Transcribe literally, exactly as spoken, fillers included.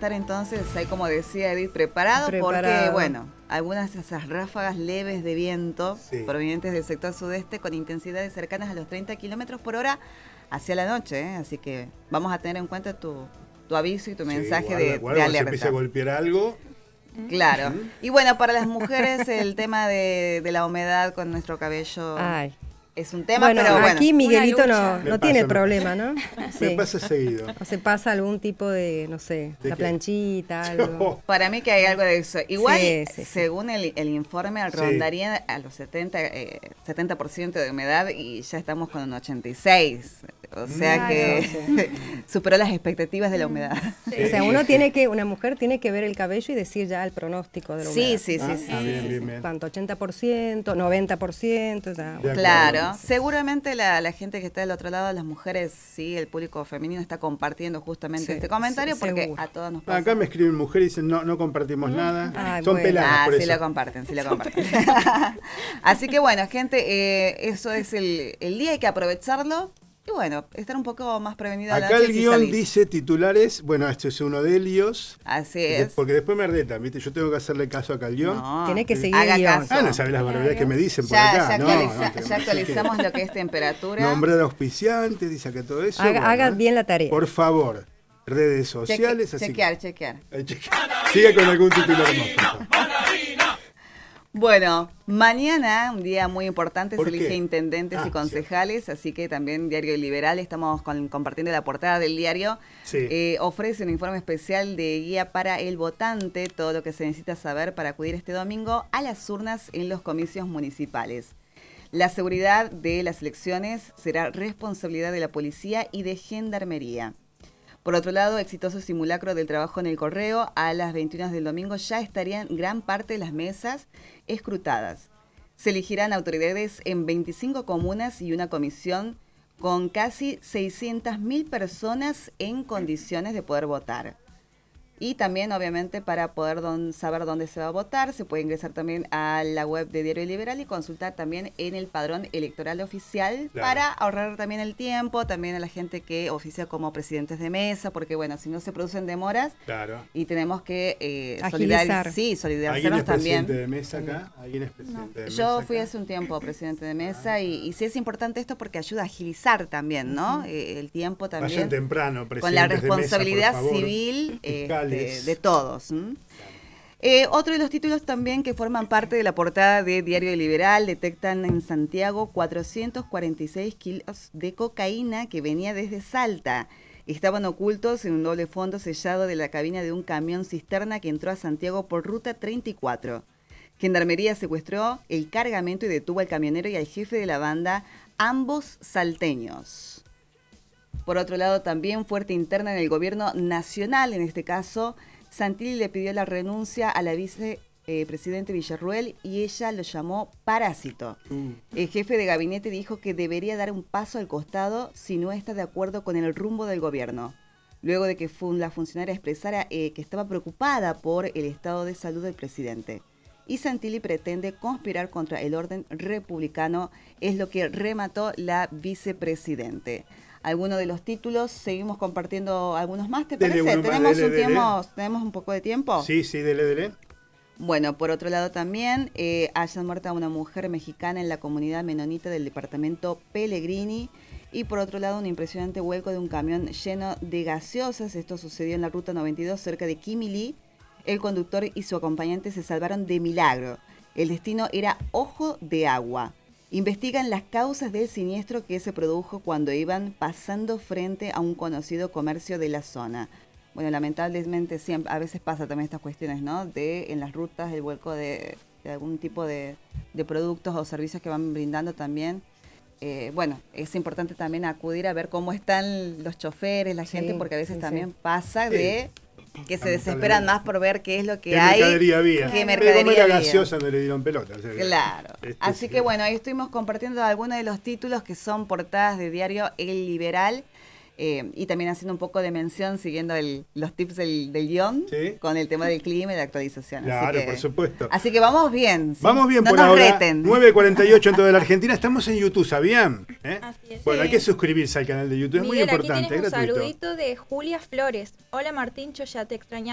estar entonces ahí, como decía Edith, preparado, Preparado. porque, bueno, algunas de esas ráfagas leves de viento Sí. provenientes del sector sudeste con intensidades cercanas a los treinta kilómetros por hora hacia la noche, ¿eh? Así que vamos a tener en cuenta tu, tu aviso y tu mensaje Sí, guarda, de, guarda, de cuando se alerta. empieza a golpear algo. Claro. Y bueno, para las mujeres el tema de, de la humedad con nuestro cabello Ay. es un tema, Bueno, pero bueno. aquí Miguelito Una no, lucha. no Me tiene pasa, me problema, ¿no? Me Sí. pasa seguido. O se pasa algún tipo de, no sé, ¿De la qué? planchita, algo. Para mí que hay algo de eso. Igual, Sí, sí, sí. según el, el informe, Sí. rondaría a los setenta, eh, setenta por ciento de humedad y ya estamos con un ochenta y seis. O sea Claro, que superó las expectativas de la humedad. O sea, uno tiene que, una mujer tiene que ver el cabello y decir ya el pronóstico de la Sí, humedad. sí, Ah, sí, sí. ah, sí, bien, sí. bien, bien. ¿Cuánto? ¿ochenta por ciento? ¿noventa por ciento? Ya, De acuerdo. Claro, seguramente la, la gente que está del otro lado, las mujeres, sí, el público femenino está compartiendo justamente Sí, este comentario sí, porque seguro. a todas nos pasa. Acá me escriben mujeres y dicen, no, no compartimos nada. Ay, Son bueno. peladas, Ah, por sí eso. lo comparten, sí lo comparten. Así que bueno, gente, eh, eso es el, el día, hay que aprovecharlo y bueno, estar un poco más prevenido a la Acá noche el si guión salís. dice titulares, bueno, este es uno de ellos, Así de- es. porque después me ardetan, ¿viste? Yo tengo que hacerle caso acá al guión. No, Tiene que seguir haga el guión. caso. Ah, no sabés las barbaridades que me dicen por Ya, acá. ya, no, actualiza- no, ya tenemos que- actualizamos lo que es temperatura. Nombrar auspiciantes, dice acá todo eso. Haga, bueno, haga ¿eh? bien la tarea. Por favor, redes Cheque- sociales, así chequear, chequear. que- Eh, cheque- Siga con algún titular más, por favor. Bueno, mañana, un día muy importante, ¿Por se elige qué? intendentes Ah, y concejales, así que también Diario Liberal, estamos con- compartiendo la portada del diario, Sí. eh, ofrece un informe especial de guía para el votante, todo lo que se necesita saber para acudir este domingo a las urnas en los comicios municipales. La seguridad de las elecciones será responsabilidad de la policía y de gendarmería. Por otro lado, exitoso simulacro del trabajo en el correo. A las veintiuna del domingo ya estarían gran parte de las mesas escrutadas. Se elegirán autoridades en veinticinco comunas y una comisión con casi seiscientas mil personas en condiciones de poder votar. Y también, obviamente, para poder don- saber dónde se va a votar, se puede ingresar también a la web de Diario Liberal y consultar también en el padrón electoral oficial, Claro. para ahorrar también el tiempo, también a la gente que oficia como presidentes de mesa, porque bueno, si no se producen demoras Claro. y tenemos que eh, Agilizar. solidariz- sí, ¿Alguien es solidarizarnos presidente también. de mesa acá? ¿Alguien es presidente de mesa Yo acá? fui hace un tiempo presidente de mesa y, y sí es importante esto porque ayuda a agilizar también, ¿no? Eh, el tiempo Vayan también. temprano, presidentes Con la de mesa, responsabilidad por favor. civil Fiscales. este, de todos. ¿m? Eh, otro de los títulos también que forman parte de la portada de Diario Liberal: detectan en Santiago cuatrocientos cuarenta y seis kilos de cocaína que venía desde Salta. Estaban ocultos en un doble fondo sellado de la cabina de un camión cisterna que entró a Santiago por ruta treinta y cuatro. Gendarmería secuestró el cargamento y detuvo al camionero y al jefe de la banda, ambos salteños. Por otro lado, también fuerte interna en el gobierno nacional, en este caso, Santilli le pidió la renuncia a la vicepresidente Villarruel y ella lo llamó parásito. Mm. El jefe de gabinete dijo que debería dar un paso al costado si no está de acuerdo con el rumbo del gobierno, luego de que fun- la funcionaria expresara eh, que estaba preocupada por el estado de salud del presidente. Y Santilli pretende conspirar contra el orden republicano, es lo que remató la vicepresidente. Algunos de los títulos, seguimos compartiendo algunos más, ¿te Dele parece? uno más, ¿Tenemos, dele, un dele. tiempo, ¿Tenemos un poco de tiempo? Sí, sí, dele, dele. Bueno, por otro lado también, eh, hayan muerto a una mujer mexicana en la comunidad menonita del departamento Pellegrini. Y por otro lado, un impresionante vuelco de un camión lleno de gaseosas. Esto sucedió en la ruta noventa y dos, cerca de Quimilí. El conductor y su acompañante se salvaron de milagro. El destino era Ojo de Agua. Investigan las causas del siniestro que se produjo cuando iban pasando frente a un conocido comercio de la zona. Bueno, lamentablemente siempre, a veces pasa también estas cuestiones, ¿no? De en las rutas el vuelco de, de algún tipo de, de productos o servicios que van brindando también. Eh, bueno, es importante también acudir a ver cómo están los choferes, la Sí, gente, porque a veces sí, también sí. pasa Sí. de que se desesperan más por ver qué es lo que ¿Qué hay. mercadería había? ¿Qué Pero mercadería como era había? gaseosa no le dieron pelota. o sea que- Claro. Este, Así sí. que bueno, ahí estuvimos compartiendo algunos de los títulos que son portadas de diario El Liberal. Eh, y también haciendo un poco de mención, siguiendo el- los tips del, del guión, Sí. con el tema del clima y la actualización. Claro, así que, por supuesto. Así que vamos bien. ¿sí? Vamos bien no por nos ahora. reten. nueve cuarenta y ocho en toda la Argentina. Estamos en YouTube, ¿sabían? ¿Eh? Así es. Bueno, hay Sí. que suscribirse al canal de YouTube. Es muy Miguel, aquí importante, tienes es un gratuito. saludito de Julia Flores. Hola Martín, yo ya te extrañaba.